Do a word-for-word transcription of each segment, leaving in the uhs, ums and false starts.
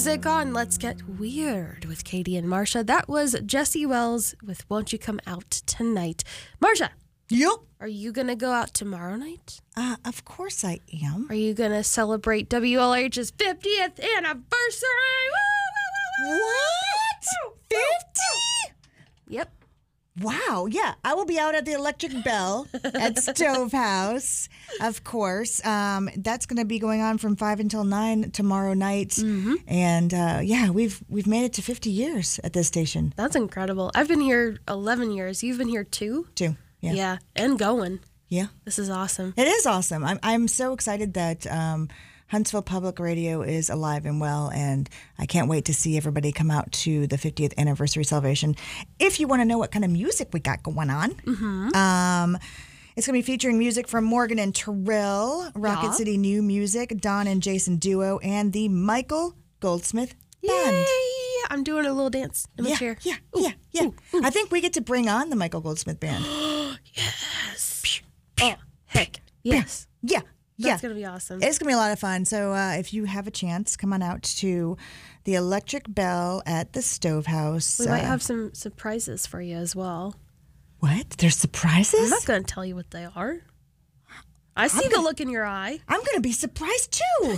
music on Let's Get Weird with Katie and Marsha. That was Jesse Wells with Won't You Come Out Tonight. Marsha. Yep. Are you going to go out tomorrow night? Uh, of course I am. Are you going to celebrate W L H's fiftieth anniversary? Woo, woo, woo, woo. What? fifty? Yep. Wow, yeah. I will be out at the Electric Bell at Stovehouse, of course. Um, that's going to be going on from five until nine tomorrow night. Mm-hmm. And, uh, yeah, we've we've made it to fifty years at this station. That's incredible. I've been here eleven years. You've been here two? Two, yeah. Yeah, and going. Yeah. This is awesome. It is awesome. I'm, I'm so excited that um, Huntsville Public Radio is alive and well, and I can't wait to see everybody come out to the fiftieth anniversary celebration. If you want to know what kind of music we got going on, Mm-hmm. um, it's going to be featuring music from Morgan and Terrell, Rocket Yeah. City New Music, Don and Jason Duo, and the Michael Goldsmith Band. Yay! I'm doing a little dance in my Yeah, chair. yeah, yeah, yeah. I think we get to bring on the Michael Goldsmith Band. Yes. Oh, heck. Yes. Yeah, yeah. That's going to be awesome. It's going to be a lot of fun. So uh, if you have a chance, come on out to the Electric Bell at the Stovehouse. We might Uh, have some surprises for you as well. What? There's surprises? I'm not going to tell you what they are. I see the look in your eye. I'm going to be surprised too.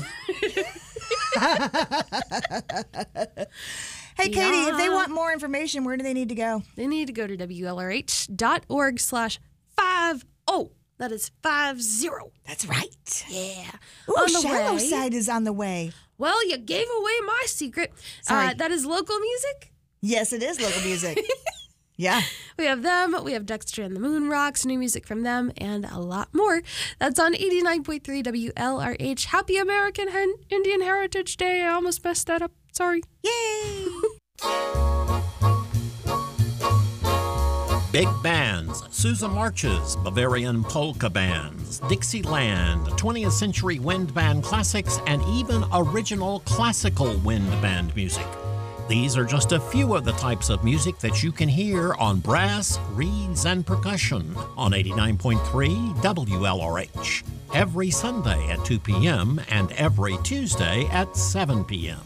Hey, Katie, if they Yeah. want more information, where do they need to go? They need to go to W L R H dot org slash five oh. That is five zero. That's right. Yeah. Ooh, On the Shallow way- Side is on the way. Well, you gave away my secret. Sorry. Uh, that is local music. Yes, it is local music. Yeah. We have them. We have Dexter and the Moon Rocks, new music from them, and a lot more. That's on eighty-nine point three W L R H. Happy American Hen- Indian Heritage Day. I almost messed that up. Sorry. Yay. Big bands, Sousa Marches, Bavarian polka bands, Dixieland, twentieth century wind band classics, and even original classical wind band music. These are just a few of the types of music that you can hear on brass, reeds, and percussion on eighty-nine point three W L R H. Every Sunday at two p.m. and every Tuesday at seven p.m.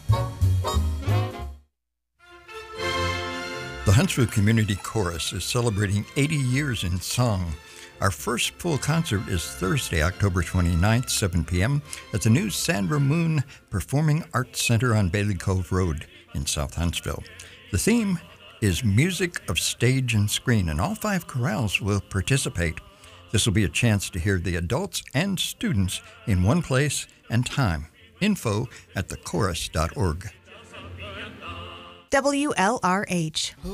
The Huntsville Community Chorus is celebrating eighty years in song. Our first full concert is Thursday, October twenty-ninth, seven p.m. at the new Sandra Moon Performing Arts Center on Bailey Cove Road in South Huntsville. The theme is Music of Stage and Screen, and all five chorales will participate. This will be a chance to hear the adults and students in one place and time. Info at the chorus dot org. W L R H.